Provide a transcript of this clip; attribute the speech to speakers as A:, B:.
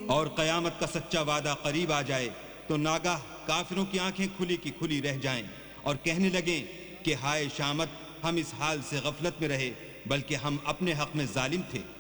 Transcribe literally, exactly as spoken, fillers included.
A: और क़यामत का सच्चा वादा करीब आ जाए तो नागाह काफिरों की आंखें खुली की खुली रह जाएं और कहने लगें कि हाय शामत, हम इस हाल से गफलत में रहे, बल्कि हम अपने हक में जालिम थे।